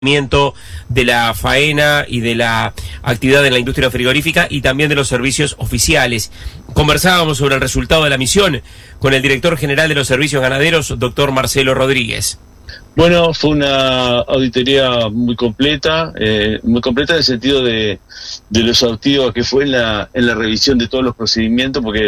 de la faena y de la actividad en la industria frigorífica y también de los servicios oficiales. Conversábamos sobre el resultado de la misión con el director general de los servicios ganaderos, doctor Marcelo Rodríguez. Bueno, fue una auditoría muy completa en el sentido de lo exhaustiva que fue en la revisión de todos los procedimientos, porque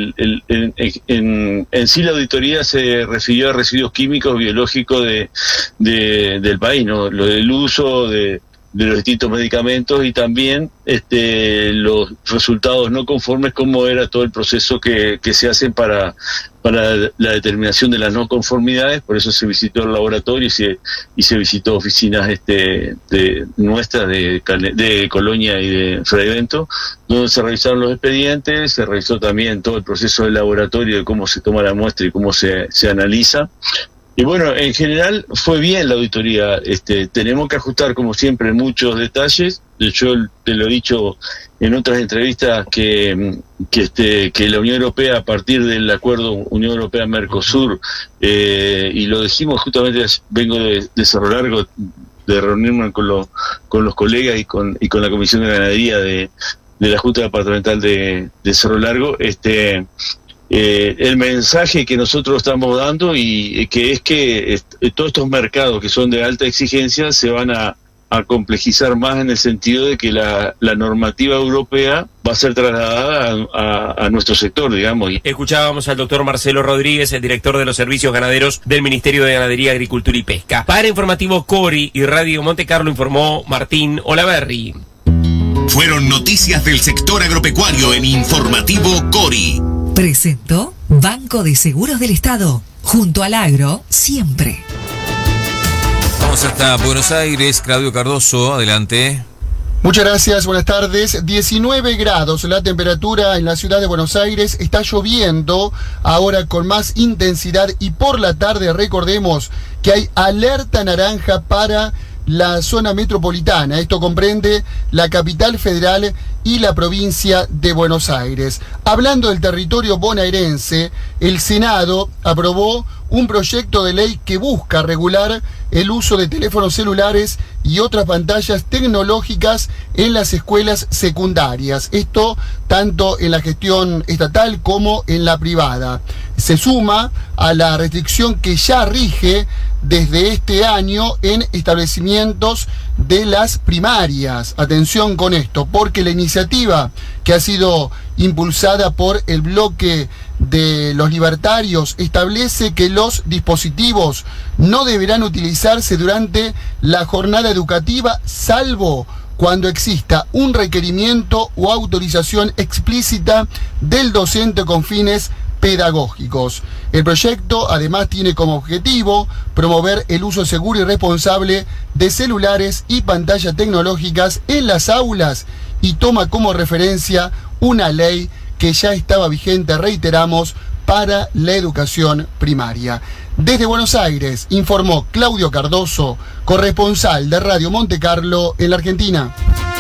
en sí la auditoría se refirió a residuos químicos, biológicos del país, ¿no? Lo del uso de los distintos medicamentos y también los resultados no conformes, como era todo el proceso que se hace para la determinación de las no conformidades. Por eso se visitó el laboratorio y se visitó oficinas nuestras de Colonia y de Frevento, donde se revisaron los expedientes, se revisó también todo el proceso del laboratorio, de cómo se toma la muestra y cómo se analiza. Y bueno, en general fue bien la auditoría. Tenemos que ajustar, como siempre, muchos detalles. Yo te lo he dicho en otras entrevistas que la Unión Europea, a partir del acuerdo Unión Europea-Mercosur, y lo dijimos justamente, vengo de Cerro Largo, de reunirme con los colegas y con la Comisión de Ganadería de la Junta Departamental de Cerro Largo, el mensaje que nosotros estamos dando y que es que todos estos mercados que son de alta exigencia se van a complejizar más, en el sentido de que la normativa europea va a ser trasladada a nuestro sector, digamos. Escuchábamos al doctor Marcelo Rodríguez, el director de los servicios ganaderos del Ministerio de Ganadería, Agricultura y Pesca. Para Informativo Cori y Radio Monte Carlo informó Martín Olaverri. Fueron noticias del sector agropecuario en Informativo Cori. Presentó Banco de Seguros del Estado. Junto al agro, siempre. Vamos hasta Buenos Aires. Claudio Cardoso, adelante. Muchas gracias, buenas tardes. 19 grados la temperatura en la ciudad de Buenos Aires. Está lloviendo ahora con más intensidad y por la tarde recordemos que hay alerta naranja para la zona metropolitana. Esto comprende la capital federal y la provincia de Buenos Aires. Hablando del territorio bonaerense, el Senado aprobó un proyecto de ley que busca regular el uso de teléfonos celulares y otras pantallas tecnológicas en las escuelas secundarias. Esto tanto en la gestión estatal como en la privada. Se suma a la restricción que ya rige desde este año en establecimientos de las primarias. Atención con esto, porque la iniciativa que ha sido impulsada por el bloque de los libertarios establece que los dispositivos no deberán utilizarse durante la jornada educativa, salvo cuando exista un requerimiento o autorización explícita del docente con fines pedagógicos. El proyecto además tiene como objetivo promover el uso seguro y responsable de celulares y pantallas tecnológicas en las aulas y toma como referencia una ley que ya estaba vigente, reiteramos, para la educación primaria. Desde Buenos Aires informó Claudio Cardoso, corresponsal de Radio Monte Carlo en la Argentina.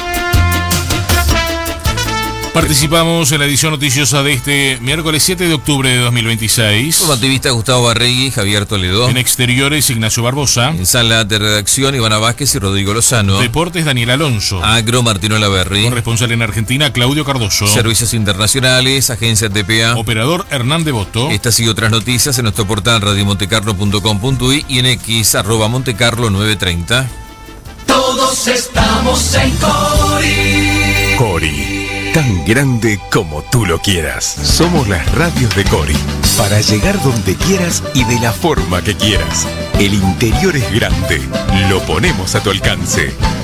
Participamos en la edición noticiosa de este miércoles 7 de octubre de 2026. Informativista Gustavo Barregui, Javier Toledo. En exteriores, Ignacio Barbosa. En sala de redacción, Ivana Vázquez y Rodrigo Lozano. Deportes, Daniel Alonso. Agro, Martín Olaverri. Corresponsal en Argentina, Claudio Cardoso. Servicios internacionales, Agencia TPA. Operador, Hernán Devoto. Estas y otras noticias en nuestro portal radiomontecarlo.com.uy y en X, @montecarlo930. Todos estamos en Cori. Cori. Tan grande como tú lo quieras. Somos las radios de Cori. Para llegar donde quieras y de la forma que quieras. El interior es grande. Lo ponemos a tu alcance.